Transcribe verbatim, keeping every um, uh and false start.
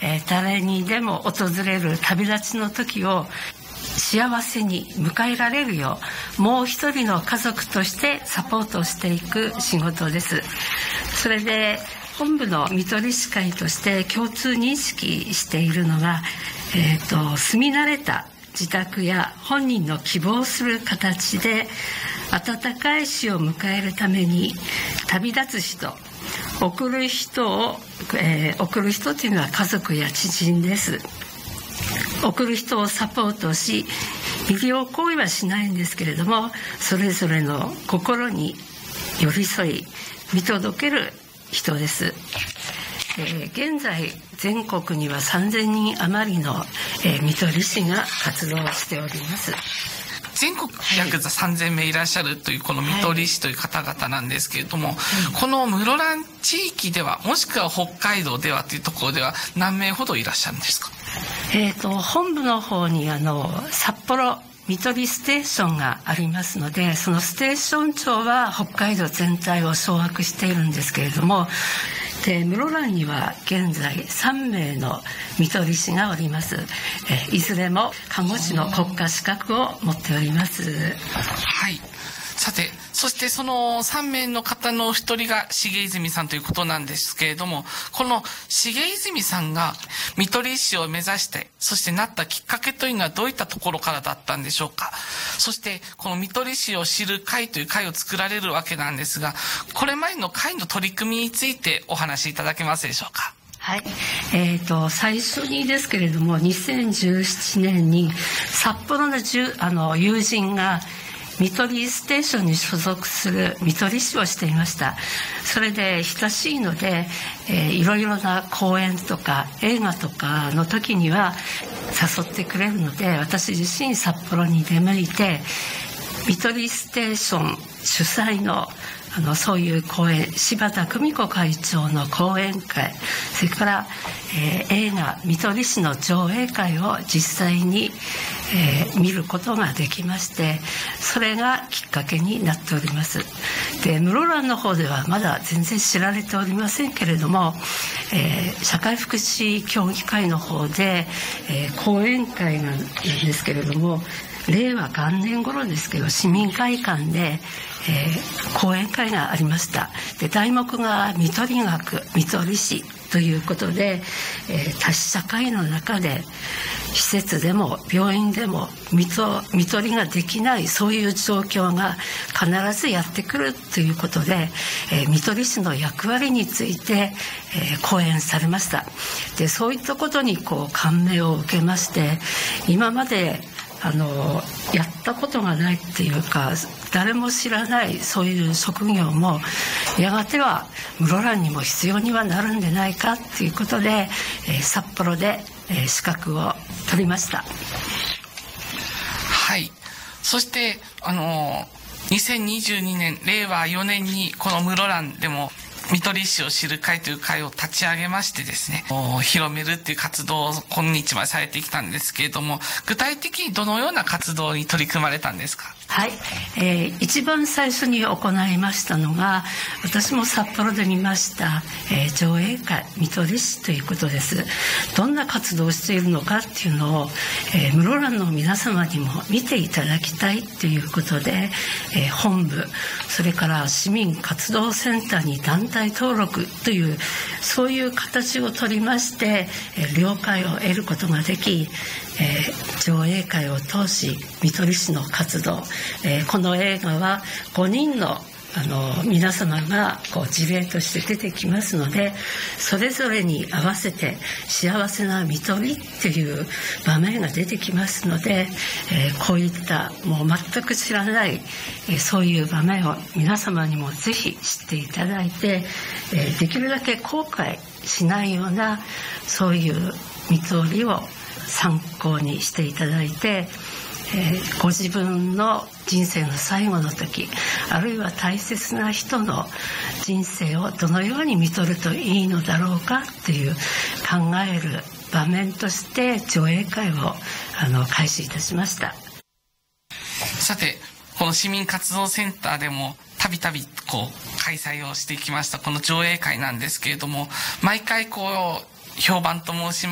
えー、誰にでも訪れる旅立ちの時を幸せに迎えられるよう、もう一人の家族としてサポートしていく仕事です。それで本部の看取り士会として共通認識しているのが、えーと、住み慣れた自宅や本人の希望する形で温かい死を迎えるために旅立つ人、送る人を、えー、送る人というのは家族や知人です。送る人をサポートし、医療行為はしないんですけれども、それぞれの心に寄り添い見届ける人です。えー、現在全国にはさんぜんにん余りの、えー、看取り士が活動しております。 全国約さんぜんめいいらっしゃるというこの看取り士という方々なんですけれども、はい、この室蘭地域ではもしくは北海道ではというところでは何名ほどいらっしゃるんですか？ えーと、本部の方にあの札幌看取りステーションがありますので、そのステーション長は北海道全体を掌握しているんですけれども、で室蘭には現在さんめいの看取り士がおります。えいずれも看護師の国家資格を持っております。 はい。さて、そしてそのさんめいの方のお一人が重泉さんということなんですけれども、この重泉さんが看取り士を目指して、そしてなったきっかけというのはどういったところからだったんでしょうか。そしてこの看取り士を知る会という会を作られるわけなんですが、これまでの会の取り組みについてお話しいただけますでしょうか。 はい、えーと、最初にですけれども、にせんじゅうななねんに札幌のじゅあの友人が看取りステーションに所属する看取り士をしていました。それで親しいので、えー、いろいろな講演とか映画とかの時には誘ってくれるので、私自身札幌に出向いて看取りステーション主催のあのそういう講演、柴田久美子会長の講演会、それから、えー、映画看取り士の上映会を実際に、えー、見ることができまして、それがきっかけになっております。で室蘭の方ではまだ全然知られておりませんけれども、えー、社会福祉協議会の方で、えー、講演会なんですけれども、令和元年頃ですけど、市民会館で、えー、講演会がありました。で題目が看取り学、看取り士ということで、えー、多種社会の中で施設でも病院でも看取りができない、そういう状況が必ずやってくるということで、えー、看取り士の役割について、えー、講演されました。でそういったことにこう感銘を受けまして、今まであのやったことがないっていうか、誰も知らないそういう職業もやがては室蘭にも必要にはなるんでないかっていうことで、えー、札幌で、えー、資格を取りました。 はい。そしてあのにせんにじゅうにねん令和よねんにこの室蘭でも看取り士を知る会という会を立ち上げましてですね、広めるっていう活動を今日までされてきたんですけれども、具体的にどのような活動に取り組まれたんですか？ はい、えー、一番最初に行いましたのが、私も札幌で見ました、えー、上映会看取り士ということです。どんな活動をしているのかっていうのを、えー、室蘭の皆様にも見ていただきたいということで、えー、本部、それから市民活動センターに団体登録というそういう形を取りまして、えー、了解を得ることができ、えー、上映会を通し看取り士の活動、えー、この映画はごにんのあの皆様がこう事例として出てきますので、それぞれに合わせて幸せな看取りっていう場面が出てきますので、えー、こういったもう全く知らない、えー、そういう場面を皆様にもぜひ知っていただいて、えー、できるだけ後悔しないようなそういう看取りを参考にしていただいて、えー、ご自分の人生の最後の時、あるいは大切な人の人生をどのように看取るといいのだろうかっていう考える場面として上映会をあの開始いたしました。 さて、この市民活動センターでもたびたびこう開催をしてきましたこの上映会なんですけれども、毎回こう評判と申し